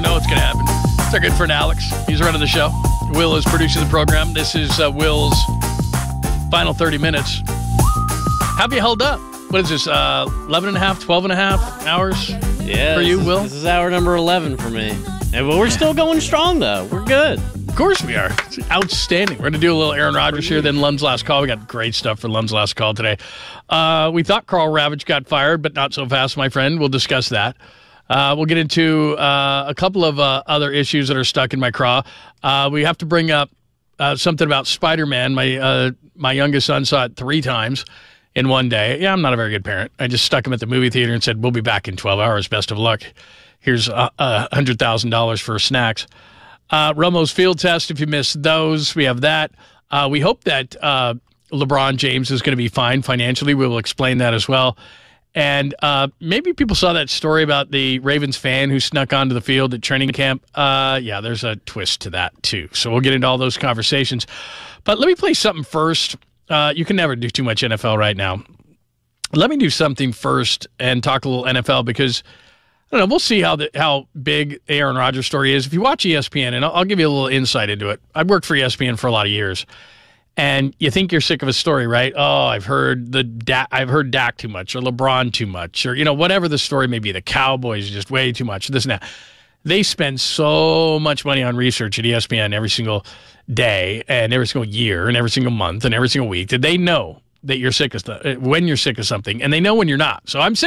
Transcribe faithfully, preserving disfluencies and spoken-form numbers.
know what's going to happen. It's our good friend Alex. He's running the show. Will is producing the program. This is uh, Will's final thirty minutes. How have you held up? What is this, uh, eleven and a half, twelve and a half hours yeah, for you, is, Will? This is hour number eleven for me. And, but we're still going strong, though. We're good. Of course we are. It's outstanding. We're going to do a little Aaron Rodgers here, then Lum's Last Call. We got great stuff for Lum's Last Call today. Uh, we thought Carl Ravitch got fired, but not so fast, my friend. We'll discuss that. Uh, we'll get into uh, a couple of uh, other issues that are stuck in my craw. Uh, we have to bring up uh, something about Spider-Man. My uh, my youngest son saw it three times in one day. Yeah, I'm not a very good parent. I just stuck him at the movie theater and said, we'll be back in twelve hours. Best of luck. Here's uh, uh, one hundred thousand dollars for snacks. Uh, Romo's field test, if you missed those, we have that. Uh, we hope that uh, LeBron James is going to be fine financially. We will explain that as well. And uh, maybe people saw that story about the Ravens fan who snuck onto the field at training camp. Uh, yeah, there's a twist to that, too. So we'll get into all those conversations. But let me play something first. Uh, you can never do too much N F L right now. Let me do something first and talk a little N F L because I don't know. We'll see how the, how big Aaron Rodgers' story is. If you watch E S P N, and I'll, I'll give you a little insight into it. I've worked for E S P N for a lot of years, and you think you're sick of a story, right? Oh, I've heard the da- I've heard Dak too much, or LeBron too much, or you know whatever the story may be. The Cowboys just way too much. This and that. They spend so much money on research at E S P N every single day, and every single year, and every single month, and every single week. That they know that you're sick of th- when you're sick of something, and they know when you're not. So I'm sick.